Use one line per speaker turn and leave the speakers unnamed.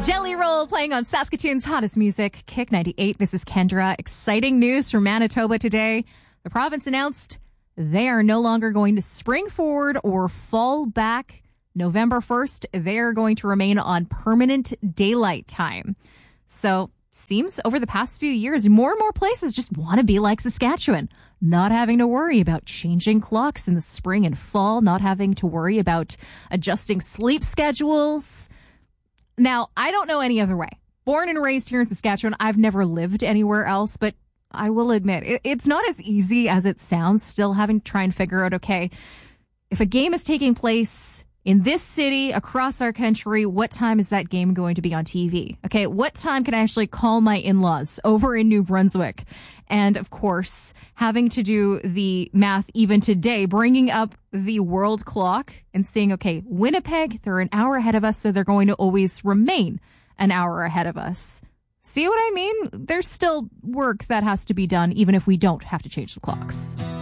Jelly Roll playing on Saskatoon's hottest music, Kick 98. This is Kendra. Exciting news from Manitoba today. The province announced they are no longer going to spring forward or fall back. November 1st, they are going to remain on permanent daylight time. So, seems over the past few years, more and more places just want to be like Saskatchewan. Not having to worry about changing clocks in the spring and fall, not having to worry about adjusting sleep schedules. Now, I don't know any other way. Born and raised here in Saskatchewan, I've never lived anywhere else, but I will admit, it's not as easy as it sounds, still having to try and figure out, okay, if a game is taking place in this city, across our country, what time is that game going to be on TV? Okay, what time can I actually call my in-laws over in New Brunswick? And of course, having to do the math even today, bringing up the world clock and saying, okay, Winnipeg, they're an hour ahead of us, so they're going to always remain an hour ahead of us. See what I mean? There's still work that has to be done, even if we don't have to change the clocks.